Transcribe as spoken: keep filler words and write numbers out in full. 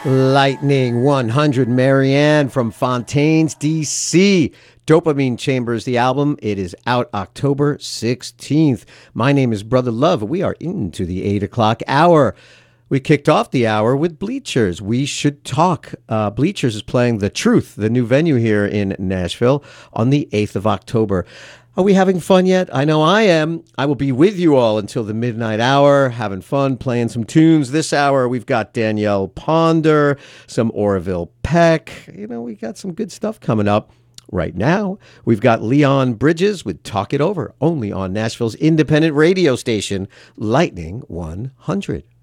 Lightning one hundred, Marianne from Fontaines, D C Dopamine Chambers, the album. It is out October sixteenth. My name is Brother Love. We are into the eight o'clock hour. We kicked off the hour with Bleachers. We Should Talk. Uh, Bleachers is playing The Truth, the new venue here in Nashville, on the eighth of October. Are we having fun yet? I know I am. I will be with you all until the midnight hour, having fun, playing some tunes. This hour, we've got Danielle Ponder, some Orville Peck. You know, we got some good stuff coming up. Right now, we've got Leon Bridges with Talk It Over, only on Nashville's independent radio station, Lightning one hundred.